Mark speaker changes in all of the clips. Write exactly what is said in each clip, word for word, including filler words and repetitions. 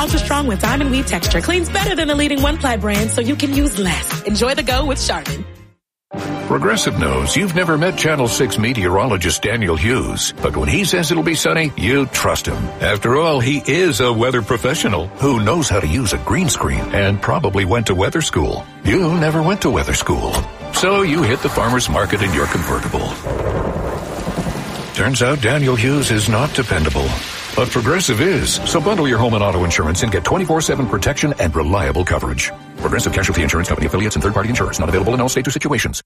Speaker 1: Ultra Strong with Diamond Weave texture cleans better than the leading one-ply brand, so you can use less. Enjoy the go with Charmin.
Speaker 2: Progressive knows you've never met Channel six meteorologist Daniel Hughes, but when he says it'll be sunny, you trust him. After all, he is a weather professional who knows how to use a green screen and probably went to weather school. You never went to weather school, so you hit the farmer's market in your convertible. Turns out Daniel Hughes is not dependable, but Progressive is. So bundle your home and auto insurance and get twenty-four seven protection and reliable coverage. Progressive Casualty Insurance Company affiliates and third-party insurers. Not available in all states or situations.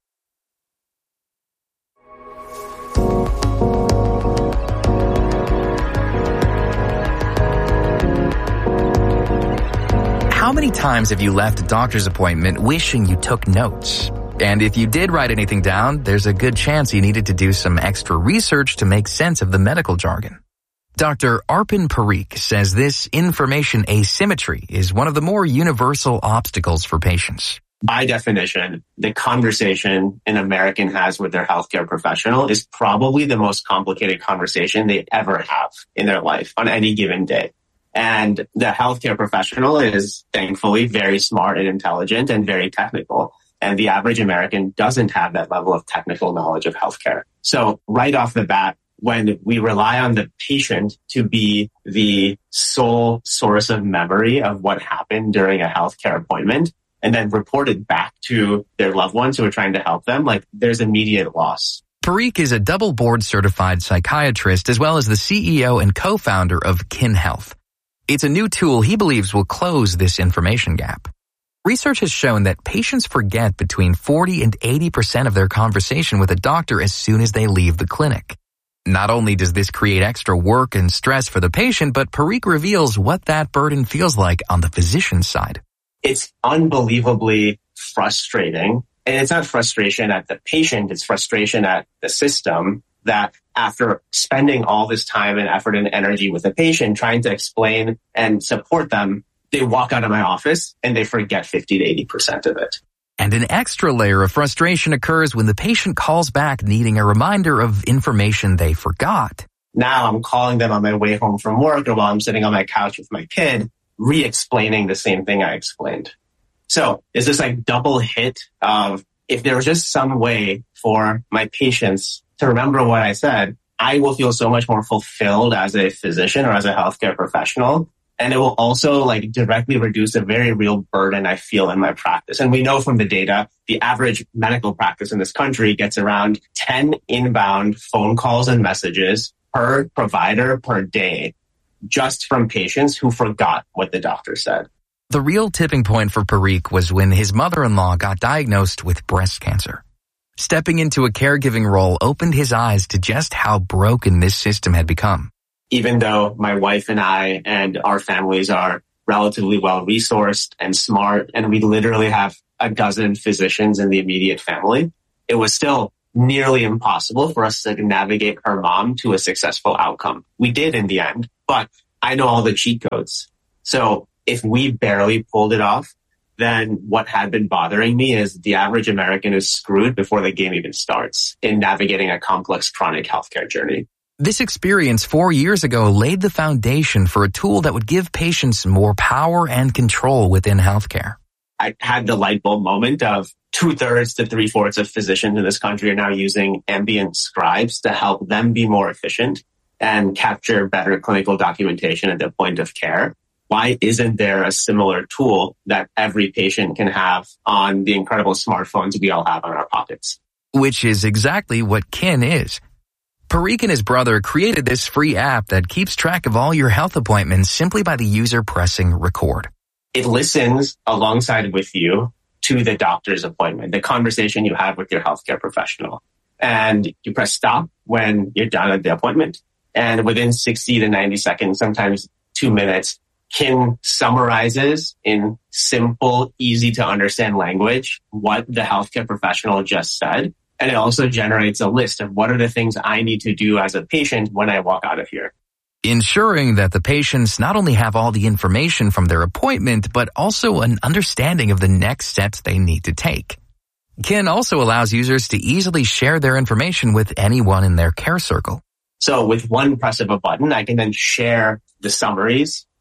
Speaker 3: How many times have you left a doctor's appointment wishing you took notes? And if you did write anything down, there's a good chance you needed to do some extra research to make sense of the medical jargon. Doctor Arpin Parikh says this information asymmetry is one of the more universal obstacles for patients.
Speaker 4: By definition, the conversation an American has with their healthcare professional is probably the most complicated conversation they ever have in their life on any given day. And the healthcare professional is thankfully very smart and intelligent and very technical. And the average American doesn't have that level of technical knowledge of healthcare. So right off the bat, when we rely on the patient to be the sole source of memory of what happened during a healthcare appointment and then report it back to their loved ones who are trying to help them, like there's immediate loss.
Speaker 3: Parikh is a double board certified psychiatrist as well as the C E O and co-founder of Kin Health. It's a new tool he believes will close this information gap. Research has shown that patients forget between forty and eighty percent of their conversation with a doctor as soon as they leave the clinic. Not only does this create extra work and stress for the patient, but Parikh reveals what that burden feels like on the physician's side.
Speaker 4: It's unbelievably frustrating. And it's not frustration at the patient, it's frustration at the system that after spending all this time and effort and energy with the patient trying to explain and support them, they walk out of my office and they forget fifty to eighty percent of it.
Speaker 3: And an extra layer of frustration occurs when the patient calls back needing a reminder of information they forgot.
Speaker 4: Now I'm calling them on my way home from work or while I'm sitting on my couch with my kid, re-explaining the same thing I explained. So is this like double hit of if there was just some way for my patients to remember what I said, I will feel so much more fulfilled as a physician or as a healthcare professional. And it will also like directly reduce the very real burden I feel in my practice. And we know from the data, the average medical practice in this country gets around ten inbound phone calls and messages per provider per day, just from patients who forgot what the doctor said.
Speaker 3: The real tipping point for Parikh was when his mother-in-law got diagnosed with breast cancer. Stepping into a caregiving role opened his eyes to just how broken this system had become.
Speaker 4: Even though my wife and I and our families are relatively well-resourced and smart, and we literally have a dozen physicians in the immediate family, it was still nearly impossible for us to navigate her mom to a successful outcome. We did in the end, but I know all the cheat codes. So if we barely pulled it off, then what had been bothering me is the average American is screwed before the game even starts in navigating a complex chronic healthcare journey.
Speaker 3: This experience four years ago laid the foundation for a tool that would give patients more power and control within healthcare.
Speaker 4: I had the light bulb moment of two-thirds to three-fourths of physicians in this country are now using ambient scribes to help them be more efficient and capture better clinical documentation at the point of care. Why isn't there a similar tool that every patient can have on the incredible smartphones we all have in our pockets?
Speaker 3: Which is exactly what Kin is. Parikh and his brother created this free app that keeps track of all your health appointments simply by the user pressing record.
Speaker 4: It listens alongside with you to the doctor's appointment, the conversation you have with your healthcare professional. And you press stop when you're done at the appointment. And within sixty to ninety seconds, sometimes two minutes, Kin summarizes in simple, easy to understand language what the healthcare professional just said. And it also generates a list of what are the things I need to do as a patient when I walk out of here.
Speaker 3: Ensuring that the patients not only have all the information from their appointment, but also an understanding of the next steps they need to take. Kin also allows users to easily share their information with anyone in their care circle.
Speaker 4: So with one press of a button, I can then share the summaries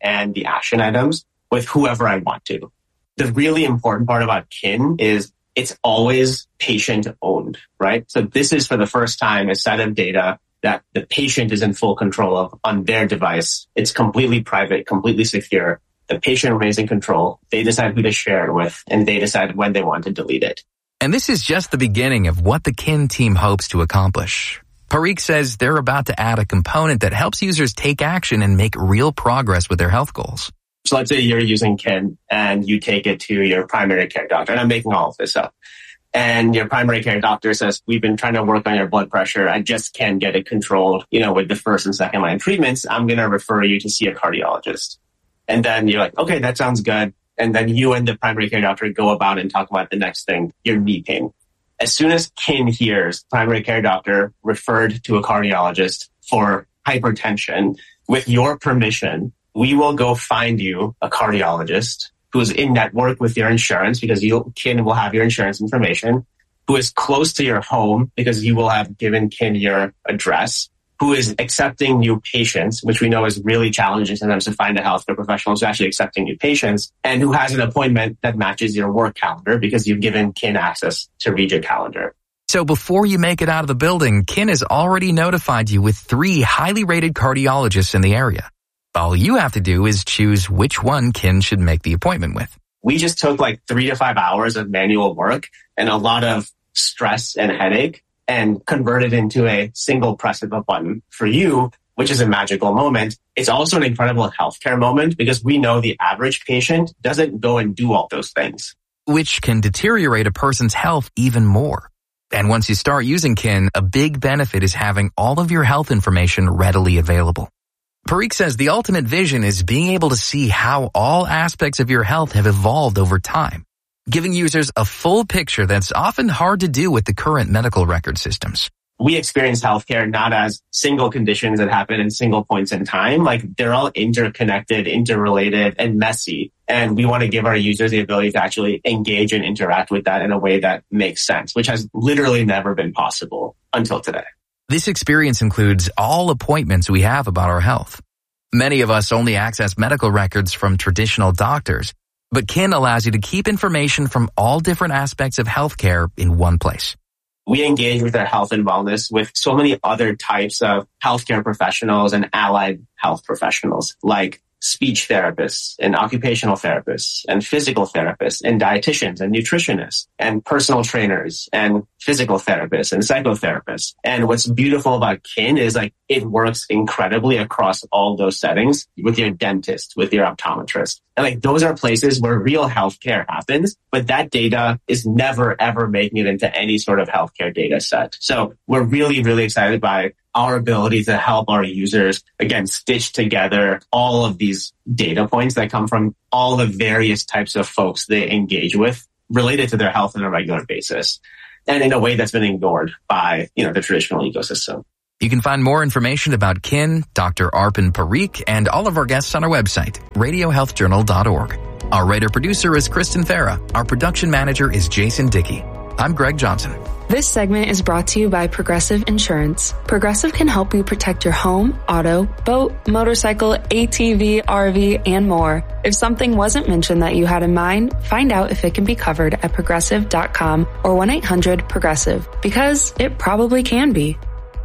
Speaker 4: and the action items with whoever I want to. The really important part about Kin is it's always patient owned, right? So this is for the first time a set of data that the patient is in full control of on their device. It's completely private, completely secure. The patient remains in control. They decide who to share it with, and they decide when they want to delete it.
Speaker 3: And this is just the beginning of what the Kin team hopes to accomplish. Parikh says they're about to add a component that helps users take action and make real progress with their health goals.
Speaker 4: So let's say you're using Kin and you take it to your primary care doctor, and I'm making all of this up. And your primary care doctor says, we've been trying to work on your blood pressure. I just can't get it controlled, you know, with the first and second line treatments. I'm going to refer you to see a cardiologist. And then you're like, okay, that sounds good. And then you and the primary care doctor go about and talk about the next thing, your knee pain. As soon as Kin hears primary care doctor referred to a cardiologist for hypertension, with your permission, we will go find you a cardiologist who is in network with your insurance because you, Kin will have your insurance information, who is close to your home because you will have given Kin your address, who is accepting new patients, which we know is really challenging sometimes to find a healthcare professional who's actually accepting new patients, and who has an appointment that matches your work calendar because you've given Kin access to read your calendar.
Speaker 3: So before you make it out of the building, Kin has already notified you with three highly rated cardiologists in the area. All you have to do is choose which one Kin should make the appointment with.
Speaker 4: We just took like three to five hours of manual work and a lot of stress and headache and convert it into a single press of a button for you, which is a magical moment. It's also an incredible healthcare moment because we know the average patient doesn't go and do all those things.
Speaker 3: Which can deteriorate a person's health even more. And once you start using Kin, a big benefit is having all of your health information readily available. Parikh says the ultimate vision is being able to see how all aspects of your health have evolved over time, giving users a full picture that's often hard to do with the current medical record systems.
Speaker 4: We experience healthcare not as single conditions that happen in single points in time. Like they're all interconnected, interrelated, and messy. And we want to give our users the ability to actually engage and interact with that in a way that makes sense, which has literally never been possible until today.
Speaker 3: This experience includes all appointments we have about our health. Many of us only access medical records from traditional doctors, but Kin allows you to keep information from all different aspects of healthcare in one place.
Speaker 4: We engage with our health and wellness with so many other types of healthcare professionals and allied health professionals, like speech therapists and occupational therapists and physical therapists and dietitians and nutritionists and personal trainers and physical therapists and psychotherapists. And what's beautiful about Kin is like it works incredibly across all those settings with your dentist, with your optometrist. And like those are places where real healthcare happens, but that data is never ever making it into any sort of healthcare data set. So we're really, really excited by our ability to help our users, again, stitch together all of these data points that come from all the various types of folks they engage with related to their health on a regular basis. And in a way that's been ignored by, you know, the traditional ecosystem.
Speaker 3: You can find more information about Kin, Doctor Arpan Parikh, and all of our guests on our website, radio health journal dot org. Our writer-producer is Kristen Farah. Our production manager is Jason Dickey. I'm Greg Johnson.
Speaker 5: This segment is brought to you by Progressive Insurance. Progressive can help you protect your home, auto, boat, motorcycle, A T V, R V, and more. If something wasn't mentioned that you had in mind, find out if it can be covered at progressive dot com or one eight hundred progressive, because it probably can be.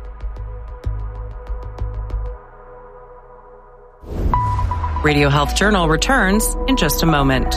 Speaker 6: Radio Health Journal returns in just a moment.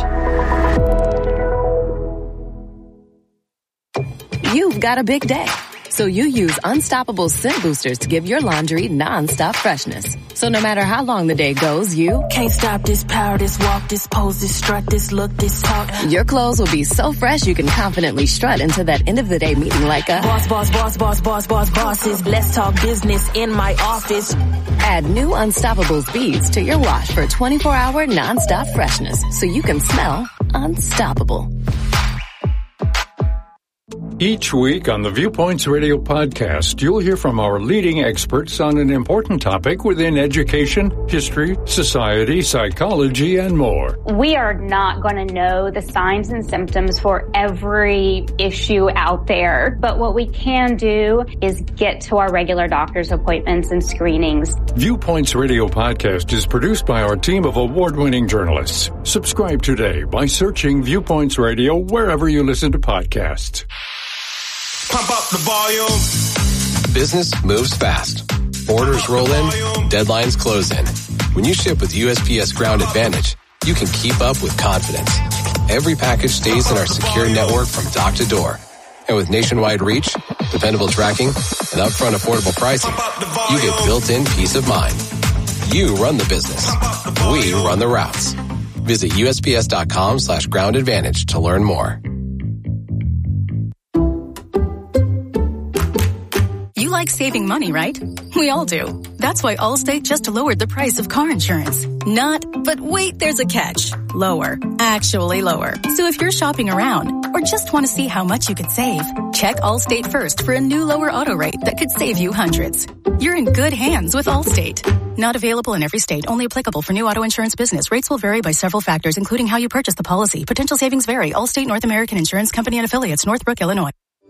Speaker 7: You've got a big day, so you use Unstoppable Scent Boosters to give your laundry nonstop freshness. So no matter how long the day goes, you
Speaker 8: can't stop this power, this walk, this pose, this strut, this look, this talk.
Speaker 7: Your clothes will be so fresh you can confidently strut into that end of the day meeting like a
Speaker 8: boss, boss, boss, boss, boss, boss, bosses. Let's talk business in my office.
Speaker 7: Add new Unstoppable beads to your wash for twenty-four hour nonstop freshness, so you can smell unstoppable.
Speaker 9: Each week on the Viewpoints Radio podcast, you'll hear from our leading experts on an important topic within education, history, society, psychology, and more.
Speaker 10: We are not going to know the signs and symptoms for every issue out there, but what we can do is get to our regular doctor's appointments and screenings.
Speaker 9: Viewpoints Radio podcast is produced by our team of award-winning journalists. Subscribe today by searching Viewpoints Radio wherever you listen to podcasts.
Speaker 11: Pump up the volume.
Speaker 12: Business moves fast. Orders roll in, deadlines close in. When you ship with U S P S Ground Advantage, you can keep up with confidence. Every package stays in our secure network from dock to door. And with nationwide reach, dependable tracking, and upfront affordable pricing, you get built-in peace of mind. You run the business. We run the routes. Visit USPS.com slash ground advantage to learn more.
Speaker 13: You like saving money, right? We all do. That's why Allstate just lowered the price of car insurance. Not, but wait, there's a catch. Lower. Actually lower. So if you're shopping around or just want to see how much you could save, check Allstate first for a new lower auto rate that could save you hundreds. You're in good hands with Allstate. Not available in every state. Only applicable for new auto insurance business. Rates will vary by several factors, including how you purchase the policy. Potential savings vary. Allstate North American Insurance Company and Affiliates, Northbrook, Illinois.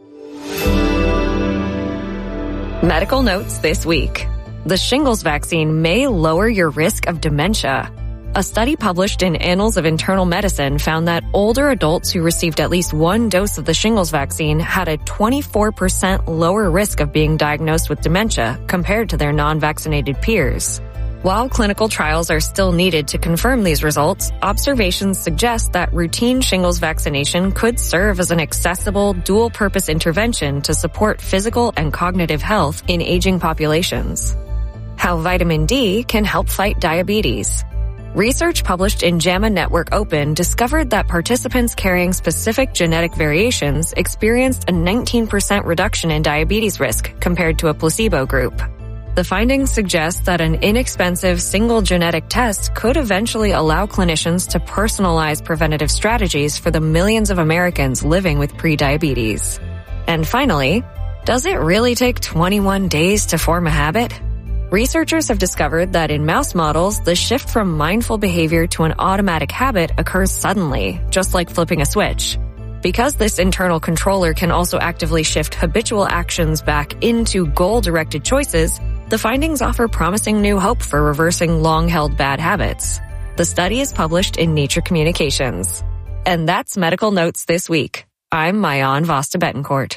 Speaker 14: Medical notes this week. The shingles vaccine may lower your risk of dementia. A study published in Annals of Internal Medicine found that older adults who received at least one dose of the shingles vaccine had a twenty-four percent lower risk of being diagnosed with dementia compared to their non-vaccinated peers. While clinical trials are still needed to confirm these results, observations suggest that routine shingles vaccination could serve as an accessible, dual-purpose intervention to support physical and cognitive health in aging populations. How vitamin D can help fight diabetes. Research published in JAMA Network Open discovered that participants carrying specific genetic variations experienced a nineteen percent reduction in diabetes risk compared to a placebo group. The findings suggest that an inexpensive single genetic test could eventually allow clinicians to personalize preventative strategies for the millions of Americans living with prediabetes. And finally, does it really take twenty-one days to form a habit? Researchers have discovered that in mouse models, the shift from mindful behavior to an automatic habit occurs suddenly, just like flipping a switch. Because this internal controller can also actively shift habitual actions back into goal-directed choices, the findings offer promising new hope for reversing long-held bad habits. The study is published in Nature Communications. And that's Medical Notes this week. I'm Mayan Vasta Betancourt.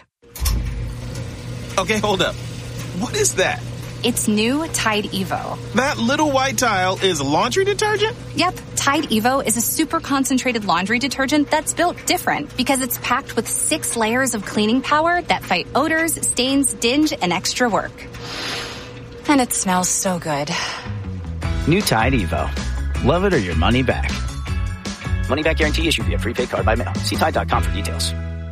Speaker 11: Okay, hold up. What is that?
Speaker 15: It's new Tide Evo.
Speaker 11: That little white tile is laundry detergent?
Speaker 15: Yep. Tide Evo is a super concentrated laundry detergent that's built different because it's packed with six layers of cleaning power that fight odors, stains, dinge, and extra work. And it smells so good.
Speaker 16: New Tide Evo. Love it or your money back. Money back guarantee issued via prepaid card by mail. See Tide dot com for details.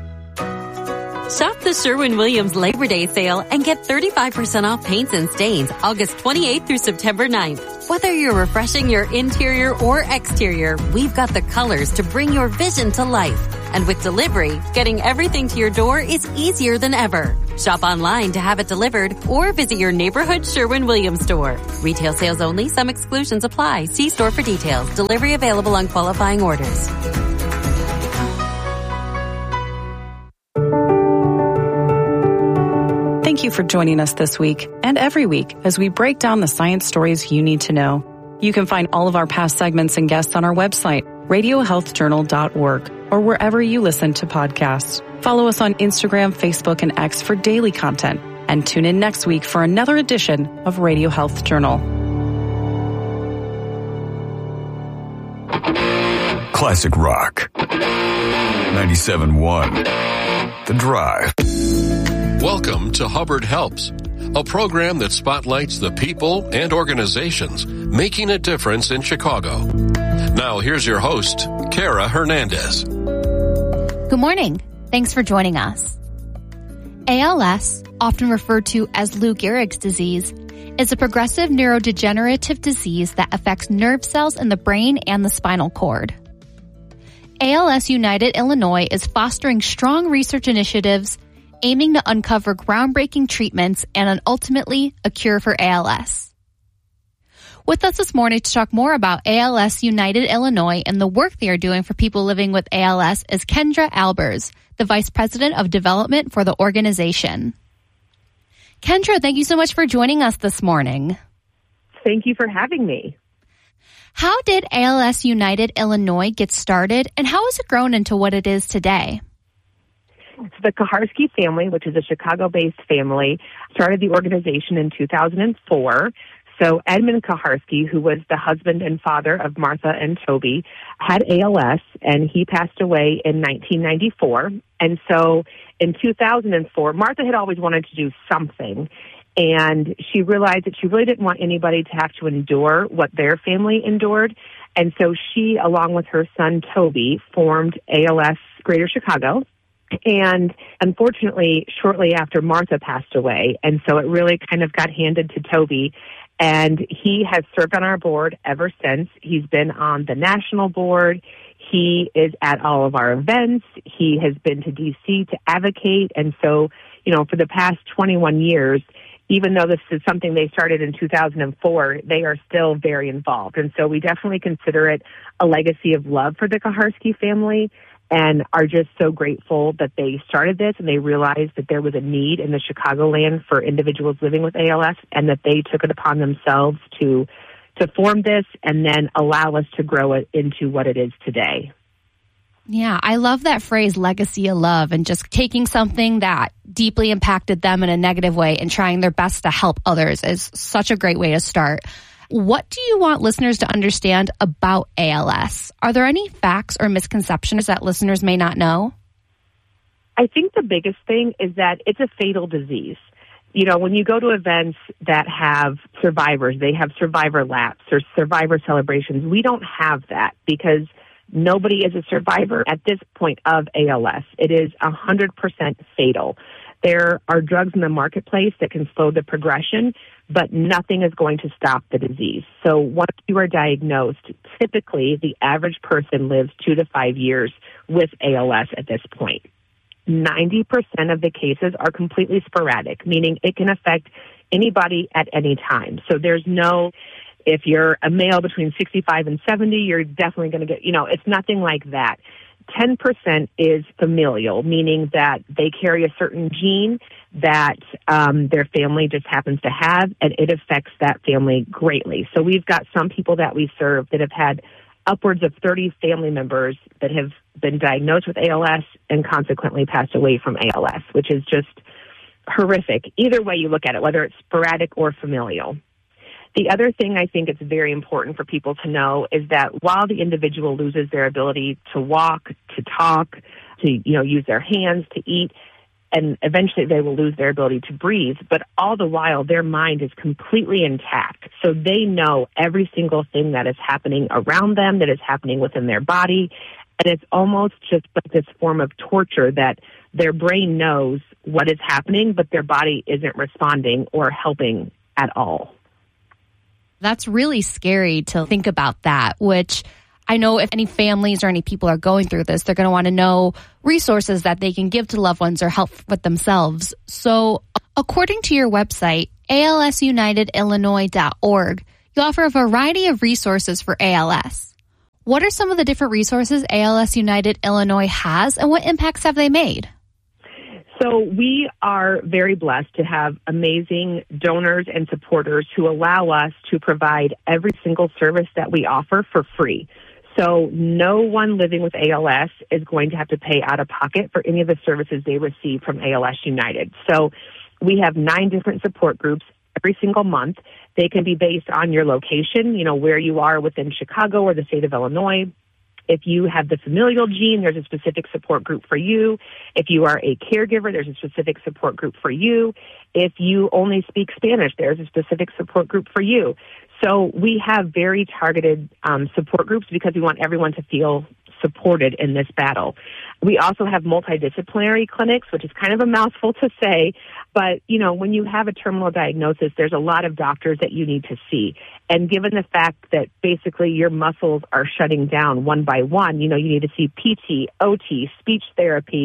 Speaker 17: Shop the Sherwin-Williams Labor Day sale and get thirty-five percent off paints and stains August twenty-eighth through September ninth. Whether you're refreshing your interior or exterior, we've got the colors to bring your vision to life. And with delivery, getting everything to your door is easier than ever. Shop online to have it delivered or visit your neighborhood Sherwin-Williams store. Retail sales only. Some exclusions apply. See store for details. Delivery available on qualifying orders.
Speaker 6: Thank you for joining us this week and every week as we break down the science stories you need to know. You can find all of our past segments and guests on our website, radio health journal dot org, or wherever you listen to podcasts. Follow us on Instagram, Facebook, and X for daily content, and tune in next week for another edition of Radio Health Journal.
Speaker 18: Classic rock. ninety-seven point one. The Drive.
Speaker 19: Welcome to Hubbard Helps, a program that spotlights the people and organizations making a difference in Chicago. Now here's your host, Kara Hernandez.
Speaker 20: Good morning. Thanks for joining us. A L S, often referred to as Lou Gehrig's disease, is a progressive neurodegenerative disease that affects nerve cells in the brain and the spinal cord. A L S United Illinois is fostering strong research initiatives aiming to uncover groundbreaking treatments and ultimately a cure for A L S. With us this morning to talk more about A L S United Illinois and the work they are doing for people living with A L S is Kendra Albers, the Vice President of Development for the organization. Kendra, thank you so much for joining us this morning.
Speaker 21: Thank you for having me.
Speaker 20: How did A L S United Illinois get started, and how has it grown into what it is today?
Speaker 21: So the Kuharsky family, which is a Chicago-based family, started the organization in two thousand four. So Edmund Kuharsky, who was the husband and father of Martha and Toby, had A L S, and he passed away in nineteen ninety-four. And so in two thousand four, Martha had always wanted to do something, and she realized that she really didn't want anybody to have to endure what their family endured. And so she, along with her son Toby, formed A L S Greater Chicago. And unfortunately, shortly after Martha passed away, and so it really kind of got handed to Toby. And he has served on our board ever since. He's been on the national board. He is at all of our events. He has been to D C to advocate. And so, you know, for the past twenty-one years, even though this is something they started in two thousand four, they are still very involved. And so we definitely consider it a legacy of love for the Kuharsky family, and are just so grateful that they started this and they realized that there was a need in the Chicagoland for individuals living with A L S, and that they took it upon themselves to to form this and then allow us to grow it into what it is today.
Speaker 20: Yeah, I love that phrase, legacy of love, and just taking something that deeply impacted them in a negative way and trying their best to help others is such a great way to start. What do you want listeners to understand about A L S? Are there any facts or misconceptions that listeners may not know?
Speaker 21: I think the biggest thing is that it's a fatal disease. You know, when you go to events that have survivors, they have survivor laps or survivor celebrations. We don't have that because nobody is a survivor at this point of A L S. It is one hundred percent fatal. There are drugs in the marketplace that can slow the progression, but nothing is going to stop the disease. So once you are diagnosed, typically the average person lives two to five years with A L S at this point. ninety percent of the cases are completely sporadic, meaning it can affect anybody at any time. So there's no, if you're a male between sixty-five and seventy, you're definitely going to get, you know, it's nothing like that. ten percent is familial, meaning that they carry a certain gene that um, their family just happens to have, and it affects that family greatly. So we've got some people that we serve that have had upwards of thirty family members that have been diagnosed with A L S and consequently passed away from A L S, which is just horrific. Either way you look at it, whether it's sporadic or familial. The other thing I think it's very important for people to know is that while the individual loses their ability to walk, to talk, to, you know, use their hands, to eat, and eventually they will lose their ability to breathe, but all the while their mind is completely intact. So they know every single thing that is happening around them, that is happening within their body, and it's almost just like this form of torture that their brain knows what is happening, but their body isn't responding or helping at all.
Speaker 20: That's really scary to think about that, which I know if any families or any people are going through this, they're going to want to know resources that they can give to loved ones or help with themselves. So according to your website, A L S united illinois dot org, you offer a variety of resources for A L S. What are some of the different resources A L S United Illinois has, and what impacts have they made?
Speaker 21: So we are very blessed to have amazing donors and supporters who allow us to provide every single service that we offer for free. So no one living with A L S is going to have to pay out of pocket for any of the services they receive from A L S United. So we have nine different support groups every single month. They can be based on your location, you know, where you are within Chicago or the state of Illinois. If you have the familial gene, there's a specific support group for you. If you are a caregiver, there's a specific support group for you. If you only speak Spanish, there's a specific support group for you. So we have very targeted um, support groups because we want everyone to feel supported in this battle. We also have multidisciplinary clinics, which is kind of a mouthful to say, but, you know, when you have a terminal diagnosis, there's a lot of doctors that you need to see. And given the fact that basically your muscles are shutting down one by one, you know, you need to see P T, O T, speech therapy,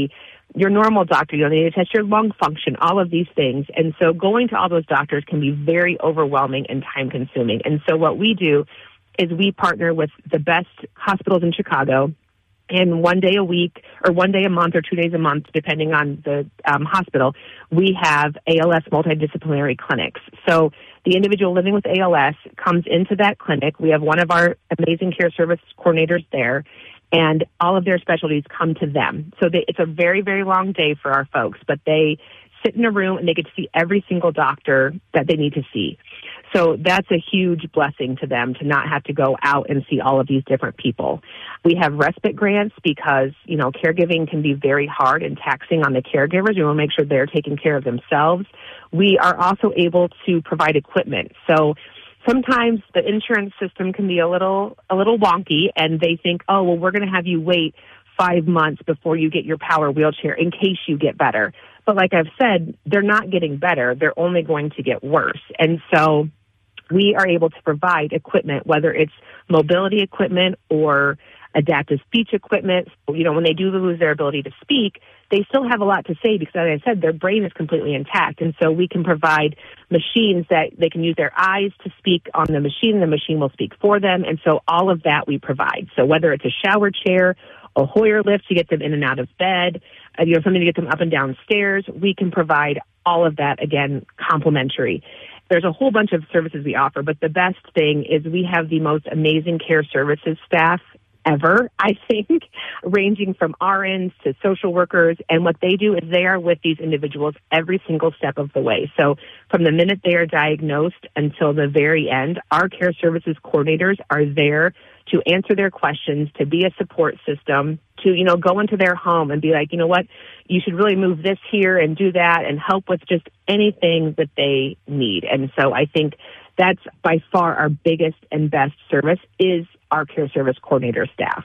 Speaker 21: your normal doctor, you know, they need to test your lung function, all of these things. And so going to all those doctors can be very overwhelming and time consuming. And so what we do is we partner with the best hospitals in Chicago, and one day a week or one day a month or two days a month, depending on the um, hospital, we have A L S multidisciplinary clinics. So the individual living with A L S comes into that clinic. We have one of our amazing care service coordinators there, and all of their specialties come to them. So they, it's a very, very long day for our folks, but they sit in a room and they get to see every single doctor that they need to see. So that's a huge blessing to them to not have to go out and see all of these different people. We have respite grants because, you know, caregiving can be very hard and taxing on the caregivers. We want to make sure they're taking care of themselves. We are also able to provide equipment. So sometimes the insurance system can be a little a little wonky, and they think, oh, well, we're going to have you wait five months before you get your power wheelchair in case you get better. But like I've said, they're not getting better. They're only going to get worse. And so we are able to provide equipment, whether it's mobility equipment or adaptive speech equipment. You know, when they do lose their ability to speak, they still have a lot to say because, as I said, their brain is completely intact. And so we can provide machines that they can use their eyes to speak on the machine. The machine will speak for them. And so all of that we provide. So whether it's a shower chair, a Hoyer lift to get them in and out of bed, uh, you know, something to get them up and down stairs, we can provide all of that, again, complimentary. There's a whole bunch of services we offer, but the best thing is we have the most amazing care services staff ever, I think, ranging from R Ns to social workers. And what they do is they are with these individuals every single step of the way. So from the minute they are diagnosed until the very end, our care services coordinators are there to answer their questions, to be a support system, to, you know, go into their home and be like, you know what, you should really move this here and do that and help with just anything that they need. And so I think that's by far our biggest and best service is our care service coordinator staff.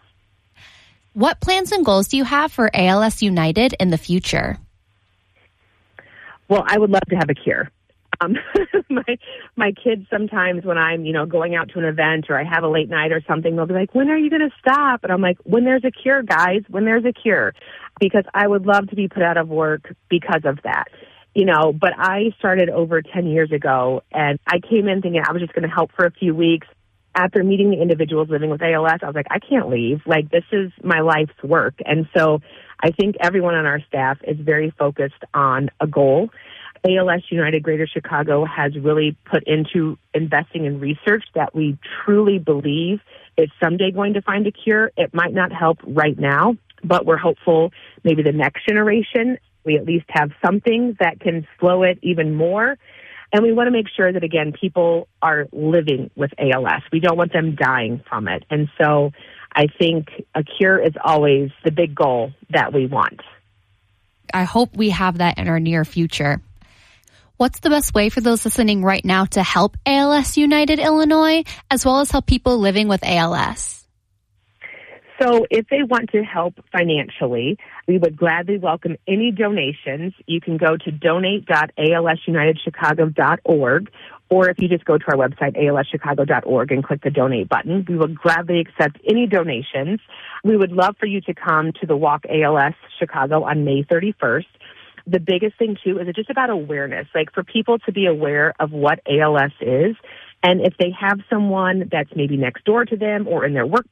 Speaker 20: What plans and goals do you have for A L S United in the future?
Speaker 21: Well, I would love to have a cure. Um, my my kids sometimes when I'm, you know, going out to an event or I have a late night or something, they'll be like, when are you going to stop? And I'm like, when there's a cure, guys, when there's a cure, because I would love to be put out of work because of that. You know, but I started over ten years ago, and I came in thinking I was just going to help for a few weeks. After meeting the individuals living with A L S, I was like, I can't leave. Like, this is my life's work. And so I think everyone on our staff is very focused on a goal. A L S United Greater Chicago has really put into investing in research that we truly believe is someday going to find a cure. It might not help right now, but we're hopeful maybe the next generation, we at least have something that can slow it even more. And we want to make sure that, again, people are living with A L S. We don't want them dying from it. And so I think a cure is always the big goal that we want.
Speaker 20: I hope we have that in our near future. What's the best way for those listening right now to help A L S United Illinois, as well as help people living with A L S?
Speaker 21: So if they want to help financially, we would gladly welcome any donations. You can go to donate dot A L S united chicago dot org, or if you just go to our website, A L S chicago dot org, and click the donate button, we will gladly accept any donations. We would love for you to come to the Walk A L S Chicago on May thirty-first. The biggest thing, too, is it's just about awareness, like for people to be aware of what A L S is. And if they have someone that's maybe next door to them or in their workplace,